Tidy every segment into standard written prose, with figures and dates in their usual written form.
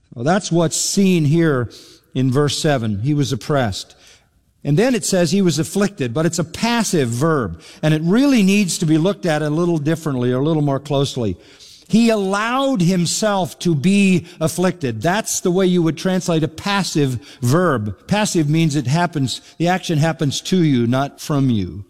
Well, that's what's seen here in verse 7. He was oppressed. And then it says he was afflicted, but it's a passive verb. And it really needs to be looked at a little differently or a little more closely. He allowed himself to be afflicted. That's the way you would translate a passive verb. Passive means it happens, the action happens to you, not from you.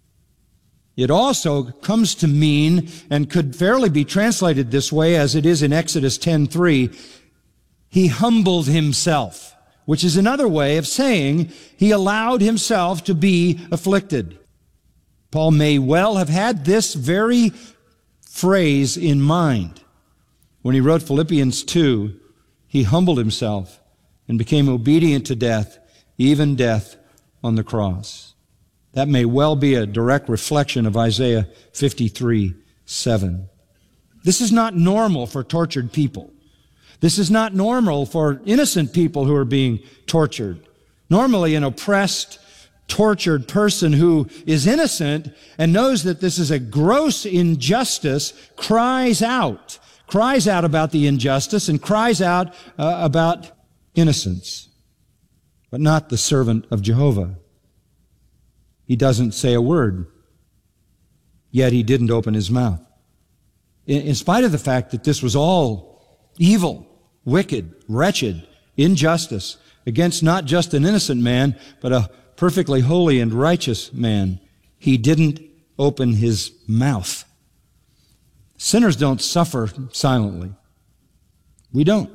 It also comes to mean, and could fairly be translated this way as it is in Exodus 10:3, he humbled himself, which is another way of saying he allowed himself to be afflicted. Paul may well have had this very phrase in mind when he wrote Philippians 2. He humbled himself and became obedient to death, even death on the cross. That may well be a direct reflection of Isaiah 53:7. This is not normal for tortured people. This is not normal for innocent people who are being tortured. Normally, an oppressed, tortured person who is innocent and knows that this is a gross injustice cries out about the injustice and cries out about innocence. But not the servant of Jehovah. He doesn't say a word, yet he didn't open his mouth. In spite of the fact that this was all evil, wicked, wretched, injustice against not just an innocent man, but a perfectly holy and righteous man, he didn't open his mouth. Sinners don't suffer silently. We don't.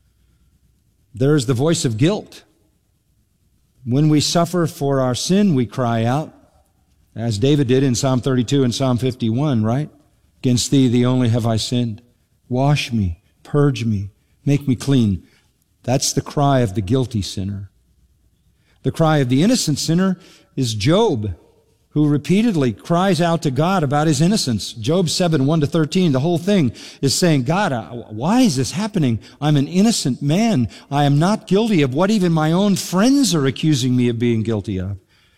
There's the voice of guilt. When we suffer for our sin, we cry out, as David did in Psalm 32 and Psalm 51, right? Against thee, thee only have I sinned. Wash me, purge me, make me clean. That's the cry of the guilty sinner. The cry of the innocent sinner is Job, who repeatedly cries out to God about his innocence. Job 7, 1-13, the whole thing is saying, God, why is this happening? I'm an innocent man. I am not guilty of what even my own friends are accusing me of being guilty of.